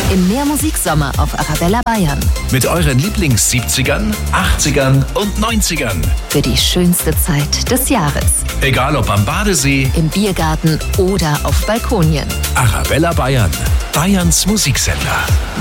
Im Mehrmusiksommer auf Arabella Bayern. Mit euren Lieblings-70ern, 80ern und 90ern. Für die schönste Zeit des Jahres. Egal ob am Badesee, im Biergarten oder auf Balkonien. Arabella Bayern, Bayerns Musiksender.